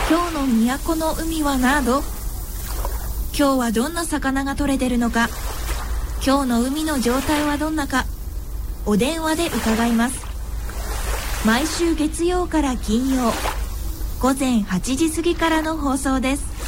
今日の都の海は何度？今日はどんな魚が取れてるのか、今日の海の状態はどんなか、お電話で伺います。毎週月曜から金曜午前8時過ぎからの放送です。